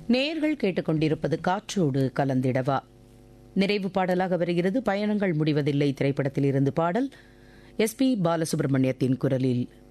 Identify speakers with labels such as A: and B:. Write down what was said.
A: நேயர்கள் கேட்டுக்கொண்டிருப்பது காற்றோடு கலந்திடவா. நிறைவு பாடலாக வருகிறது பயணங்கள் முடிவதில்லை திரைப்படத்தில் இருந்து பாடல். எஸ் பி பாலசுப்ரமணியத்தின் குரலில்